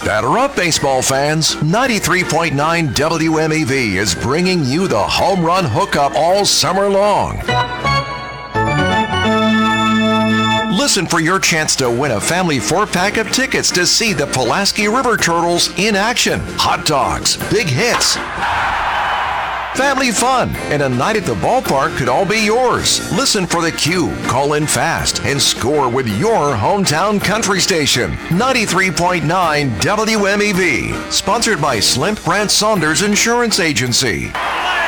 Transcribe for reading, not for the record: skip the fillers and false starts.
Batter up, baseball fans. 93.9 WMEV is bringing you the home run hookup all summer long. Listen for your chance to win a family 4-pack of tickets to see the Pulaski River Turtles in action. Hot dogs, big hits, family fun, and a night at the ballpark could all be yours. Listen for the cue, call in fast, and score with your hometown country station. 93.9 WMEV. Sponsored by Slimp Brand Saunders Insurance Agency.